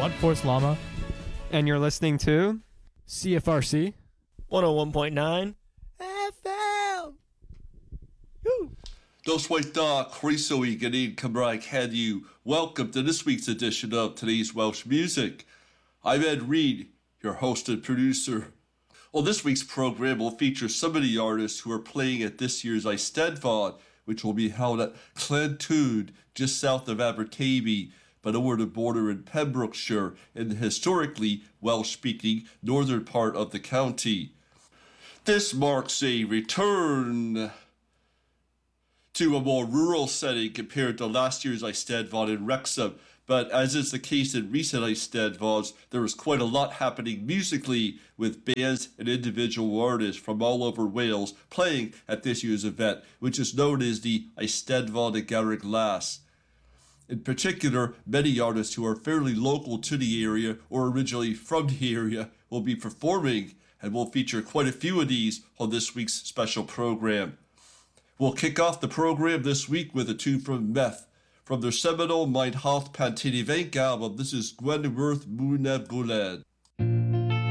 Blunt Force Llama. And you're listening to CFRC 101.9 FM. Noswaith Chriso Ganin Cymraeg heddiw. Welcome to this week's edition of Today's Welsh Music. I'm Ed Reed, your host and producer. Well, this week's program will feature some of the artists who are playing at this year's Eisteddfod, which will be held at Clantude, just south of Aberteifi, but over the border in Pembrokeshire, in the historically Welsh-speaking northern part of the county. This marks a return to a more rural setting compared to last year's Eisteddfod in Wrexham, but as is the case in recent Eisteddfods, there was quite a lot happening musically with bands and individual artists from all over Wales playing at this year's event, which is known as the Eisteddfod y Garreg Las. In particular, many artists who are fairly local to the area or originally from the area will be performing, and we'll feature quite a few of these on this week's special program. We'll kick off the program this week with a tune from Meth. From their seminal Mein Hath Pan Tynnu Feic album, this is Gwenwyrth Mwynedd Gwled.